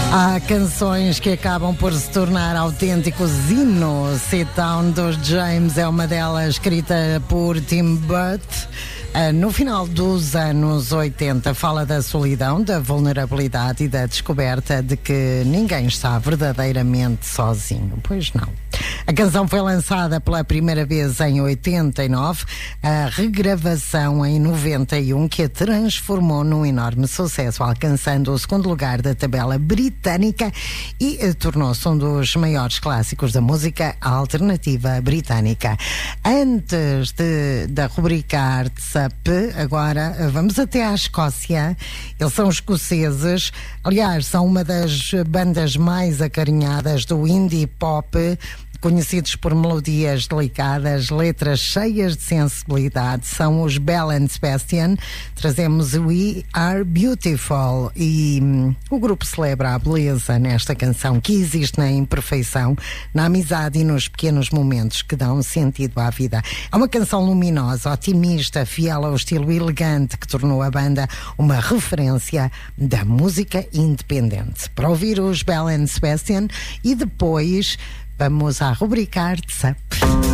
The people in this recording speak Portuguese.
Há canções que acabam por se tornar autênticos hinos. Sit Down dos James é uma delas, escrita por Tim Butt. No final dos anos 80, fala da solidão, da vulnerabilidade e da descoberta de que ninguém está verdadeiramente sozinho. Pois não. A canção foi lançada pela primeira vez em 89, a regravação em 91, que a transformou num enorme sucesso, alcançando o segundo lugar da tabela britânica e tornou-se um dos maiores clássicos da música alternativa britânica. Antes da rubrica Arts Up, agora vamos até à Escócia. Eles são escoceses, aliás, são uma das bandas mais acarinhadas do indie pop, conhecidos por melodias delicadas, letras cheias de sensibilidade. São os Belle and Sebastian. Trazemos We Are Beautiful e o grupo celebra a beleza nesta canção, que existe na imperfeição, na amizade e nos pequenos momentos que dão sentido à vida. É uma canção luminosa, otimista, fiel ao estilo elegante que tornou a banda uma referência da música independente. Para ouvir os Belle and Sebastian e depois vamos à rubrica Arts Up.